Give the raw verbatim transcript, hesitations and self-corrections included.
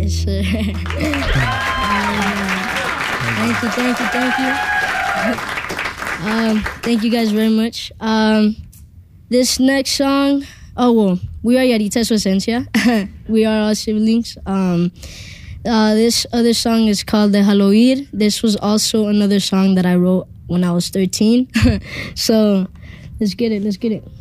Yes, sir. Thank you, thank you, thank you. Um, thank you guys very much. Um, this next song, oh well, we are Yarita su esencia. We are all siblings. Um, uh, this other song is called Déjalo Ir. This was also another song that I wrote when I was thirteen. So let's get it, let's get it.